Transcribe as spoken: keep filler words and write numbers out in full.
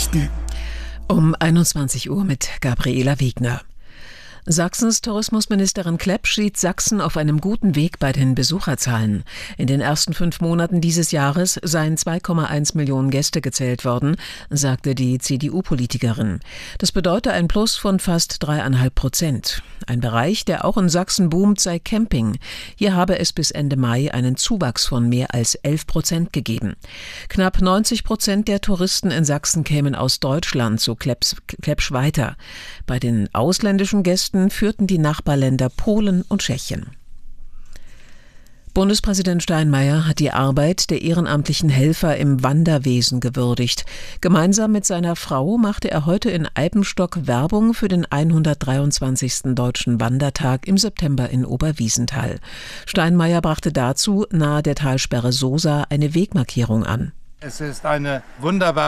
Nachrichten. Um einundzwanzig Uhr mit Gabriela Wegner. Sachsens Tourismusministerin Klepp sieht Sachsen auf einem guten Weg bei den Besucherzahlen. In den ersten fünf Monaten dieses Jahres seien zwei Komma eins Millionen Gäste gezählt worden, sagte die C D U-Politikerin. Das bedeute ein Plus von fast dreieinhalb Prozent. Ein Bereich, der auch in Sachsen boomt, sei Camping. Hier habe es bis Ende Mai einen Zuwachs von mehr als elf Prozent gegeben. Knapp neunzig Prozent der Touristen in Sachsen kämen aus Deutschland, so Klepps, Kleppsch weiter. Bei den ausländischen Gästen führten die Nachbarländer Polen und Tschechien. Bundespräsident Steinmeier hat die Arbeit der ehrenamtlichen Helfer im Wanderwesen gewürdigt. Gemeinsam mit seiner Frau machte er heute in Eibenstock Werbung für den hundertdreiundzwanzigsten Deutschen Wandertag im September in Oberwiesenthal. Steinmeier brachte dazu nahe der Talsperre Sosa eine Wegmarkierung an. Es ist eine wunderbare